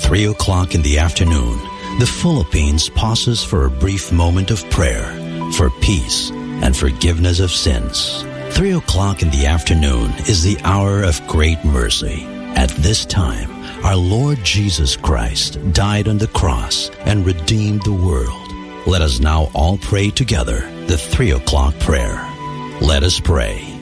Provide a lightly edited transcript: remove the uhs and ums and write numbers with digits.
3 o'clock in the afternoon, the Philippines pauses for a brief moment of prayer for peace and forgiveness of sins. 3 o'clock in the afternoon is the hour of great mercy. At this time, our Lord Jesus Christ died on the cross and redeemed the world. Let us now all pray together the 3 o'clock prayer. Let us pray.